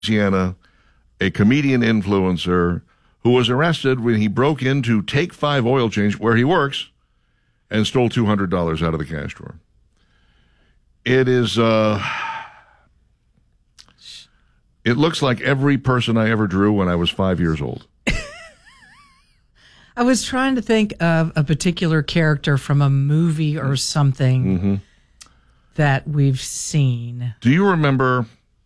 Louisiana, a comedian influencer who was arrested when he broke into Take 5 Oil Change, where he works, and stole $200 out of the cash drawer. It is, it looks like every person I ever drew when I was 5 years old. I was trying to think of a particular character from a movie or something that we've seen. Do you remember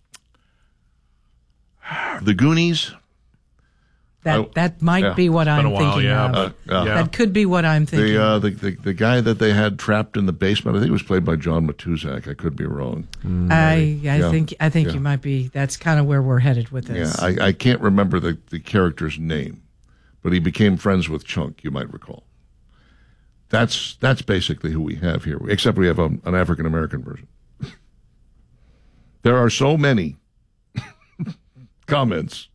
The Goonies? That might be what I'm thinking of. That could be what I'm thinking. The guy that they had trapped in the basement, I think it was played by John Matuzak. I could be wrong. I think you might be. That's kind of where we're headed with this. Yeah, I can't remember the character's name, but he became friends with Chunk, you might recall. That's basically who we have here, except we have an African-American version. There are so many comments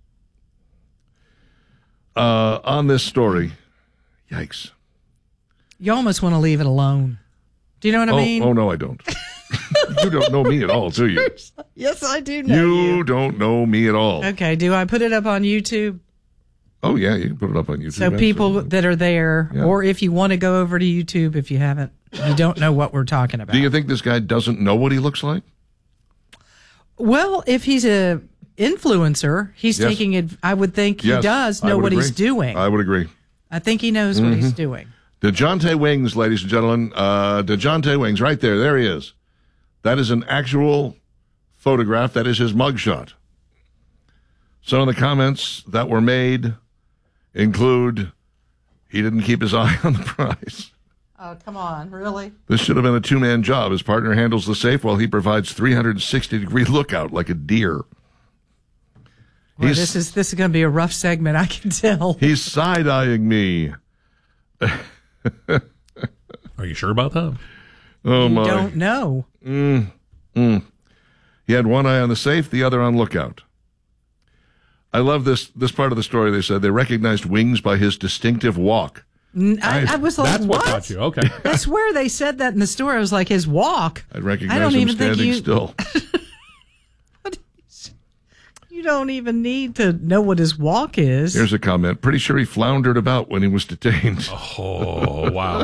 on this story. Yikes. You almost want to leave it alone. Do you know what I mean? Oh, no, I don't. You don't know me at all, do you? Yes, I do know you. You don't know me at all. Okay, do I put it up on YouTube? Oh, yeah, you can put it up on YouTube. So people that are there, or if you want to go over to YouTube, if you haven't, you don't know what we're talking about. Do you think this guy doesn't know what he looks like? Well, if he's a influencer, he's taking it. I would think he does know what he's doing. I would agree. I think he knows what he's doing. DeJounte Wings, ladies and gentlemen. DeJounte Wings, right there. There he is. That is an actual photograph. That is his mugshot. Some of the comments that were made include, he didn't keep his eye on the prize. Oh, come on, really? This should have been a two-man job. His partner handles the safe while he provides 360-degree lookout like a deer. Well, this is going to be a rough segment, I can tell. He's side-eyeing me. Are you sure about that? Oh, my. You don't know. He had one eye on the safe, the other on lookout. I love this part of the story. They said they recognized Wings by his distinctive walk. I was like, that's what got you. Okay. I swear they said that in the story. I was like, his walk. I recognize him standing still. You don't even need to know what his walk is. Here's a comment. Pretty sure he floundered about when he was detained. Oh, wow.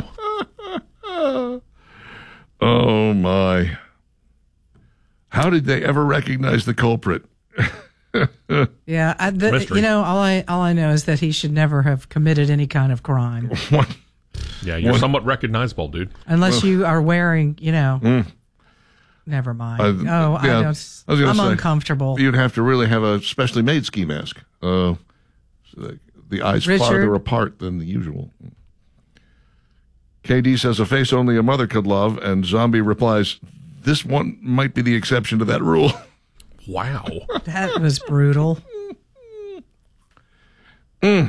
Oh, my. How did they ever recognize the culprit? Yeah, all I know is that he should never have committed any kind of crime. Yeah, you're somewhat recognizable, dude. Unless you are wearing, never mind. I'm uncomfortable. You'd have to really have a specially made ski mask. So the eyes farther apart than the usual. KD says a face only a mother could love, and Zombie replies, this one might be the exception to that rule. Wow. That was brutal. You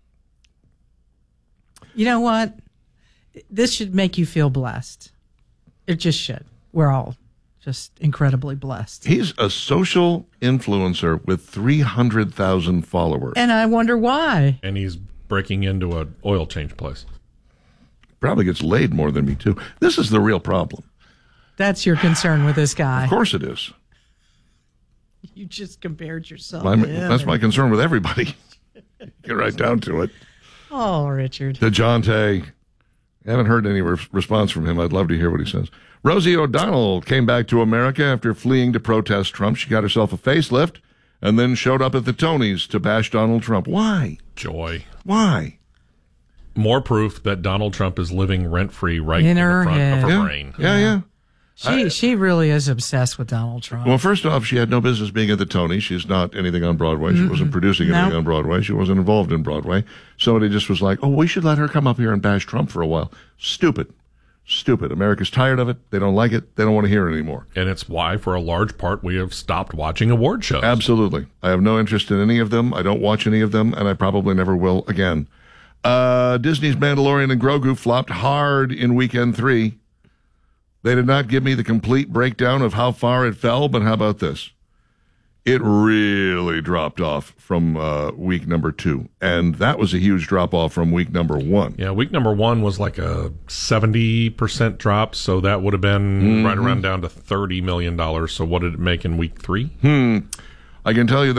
know what? This should make you feel blessed. It just should. We're all just incredibly blessed. He's a social influencer with 300,000 followers. And I wonder why. And he's breaking into an oil change place. Probably gets laid more than me, too. This is the real problem. That's your concern with this guy. Of course it is. You just compared yourself to him. That's my concern with everybody. Get right down to it. Oh, Richard. DeJounte. I haven't heard any response from him. I'd love to hear what he says. Rosie O'Donnell came back to America after fleeing to protest Trump. She got herself a facelift and then showed up at the Tonys to bash Donald Trump. Why? Joy. Why? More proof that Donald Trump is living rent-free right in the front of her brain. Yeah. She really is obsessed with Donald Trump. Well, first off, she had no business being at the Tonys. She's not anything on Broadway. She wasn't producing anything on Broadway. She wasn't involved in Broadway. Somebody just was like, we should let her come up here and bash Trump for a while. Stupid. America's tired of it. They don't like it. They don't want to hear it anymore. And it's why, for a large part, we have stopped watching award shows. Absolutely. I have no interest in any of them. I don't watch any of them, and I probably never will again. Disney's Mandalorian and Grogu flopped hard in weekend 3. They did not give me the complete breakdown of how far it fell, but how about this? It really dropped off from week number 2, and that was a huge drop-off from week number 1. Yeah, week number 1 was like a 70% drop, so that would have been right around down to $30 million. So what did it make in week 3? I can tell you